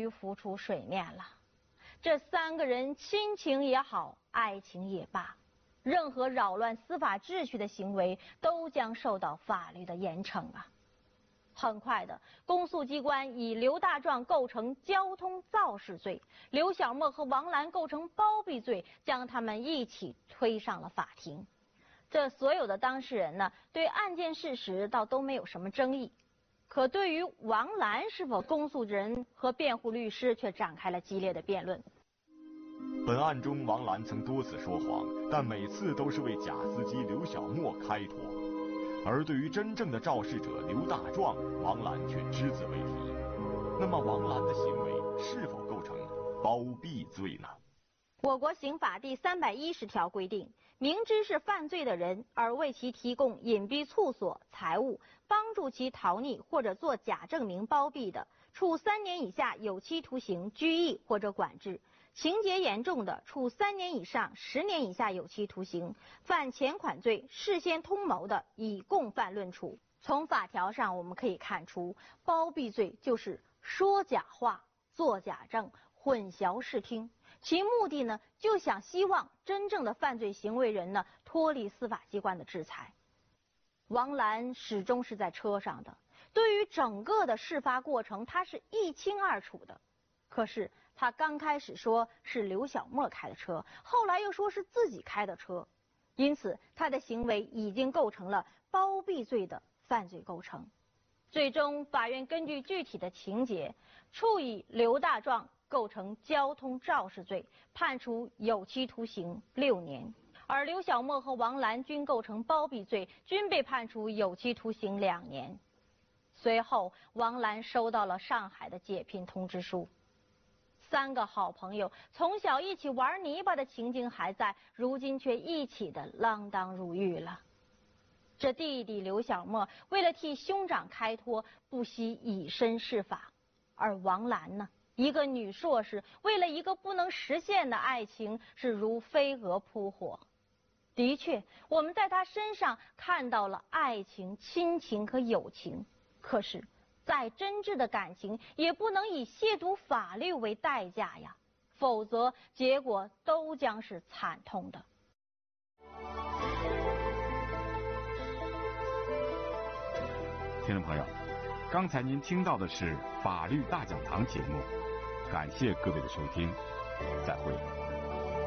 于浮出水面了。这3个人亲情也好，爱情也罢，任何扰乱司法秩序的行为都将受到法律的严惩啊！很快的，公诉机关以刘大壮构成交通肇事罪，刘小沫和王兰构成包庇罪，将他们一起推上了法庭。这所有的当事人呢，对案件事实倒都没有什么争议，可对于王兰是否公诉人和辩护律师却展开了激烈的辩论。 本案中，王兰曾多次说谎，但每次都是为假司机刘小沫开脱。而对于真正的肇事者刘大壮，王兰却只字未提。那么，王兰的行为是否构成包庇罪呢？ 我国刑法第310条规定，明知是犯罪的人而为其提供隐蔽处所、财物，帮助其逃匿或者作假证明包庇的，处3年以下有期徒刑、拘役或者管制；情节严重的，处3年以上10年以下有期徒刑；犯前款罪事先通谋的，以共犯论处。从法条上我们可以看出，包庇罪就是说假话、作假证、混淆视听。其目的呢，就希望真正的犯罪行为人呢脱离司法机关的制裁。王兰始终是在车上的，对于整个的事发过程，她是一清二楚的。可是她刚开始说是刘小沫开的车，后来又说是自己开的车，因此她的行为已经构成了包庇罪的犯罪构成。最终，法院根据具体的情节，处以刘大壮构成交通肇事罪，判处有期徒刑6年；而刘小沫和王兰均构成包庇罪，均被判处有期徒刑2年。随后，王兰收到了上海的解聘通知书。3个好朋友从小一起玩泥巴的情景还在，如今却一起的锒铛入狱了。这弟弟刘小沫为了替兄长开脱，不惜以身试法；而王兰呢，一个女硕士，为了一个不能实现的爱情，是如飞蛾扑火。的确，我们在她身上看到了爱情、亲情和友情。可是，再真挚的感情，也不能以亵渎法律为代价呀，否则结果都将是惨痛的。 听众朋友，刚才您听到的是《法律大讲堂》节目，感谢各位的收听，再会。